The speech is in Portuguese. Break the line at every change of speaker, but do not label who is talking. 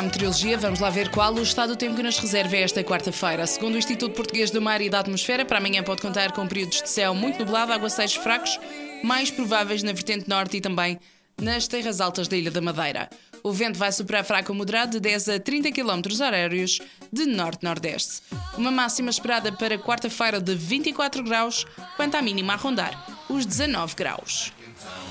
meteorologia, vamos lá ver qual o estado do tempo que nos reserva esta quarta-feira. Segundo o Instituto Português do Mar e da Atmosfera, para amanhã pode contar com períodos de céu muito nublado, aguaceiros fracos, mais prováveis na vertente norte e também nas terras altas da Ilha da Madeira. O vento vai superar fraco ou moderado de 10 a 30 km/h de norte-nordeste. Uma máxima esperada para quarta-feira de 24 graus, quanto à mínima a rondar os 19 graus.